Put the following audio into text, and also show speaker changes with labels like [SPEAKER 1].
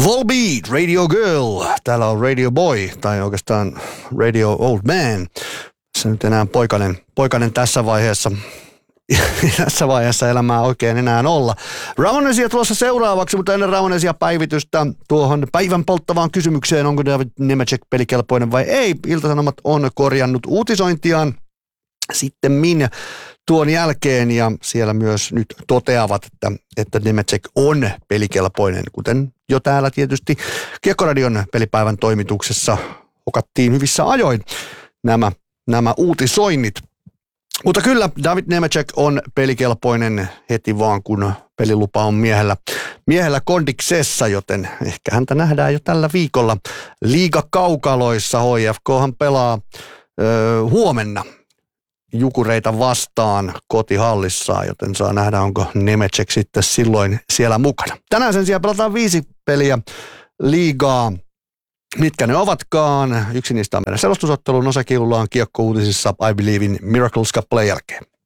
[SPEAKER 1] Volbeat, Radio Girl, täällä on Radio Boy, tai oikeastaan Radio Old Man. Se nyt enää poikanen tässä vaiheessa. Tässä vaiheessa elämää oikein enää olla. Ramonesia tulossa seuraavaksi, mutta ennen Ramonesia päivitystä tuohon päivän polttavaan kysymykseen, onko David Nemecek pelikelpoinen vai ei. Ilta-Sanomat on korjannut uutisointiaan sittemmin tuon jälkeen ja siellä myös nyt toteavat, että Nemecek on pelikelpoinen, kuten jo täällä tietysti Kiekkoradion pelipäivän toimituksessa hokattiin hyvissä ajoin nämä uutisoinnit. Mutta kyllä David Nemecek on pelikelpoinen heti vaan, kun pelilupa on miehellä kondiksessa, joten ehkä häntä nähdään jo tällä viikolla liigakaukaloissa. HIFKhan pelaa huomenna Jukureita vastaan kotihallissaan, joten saa nähdä, onko Nemecek sitten silloin siellä mukana. Tänään sen sijaan pelataan 5 peliä liigaa. Mitkä ne ovatkaan? Yksi niistä on meidän selostusottelun osa kiilullaan Kiekko-uutisissa I Believe in Miracles -kappaleen jälkeen.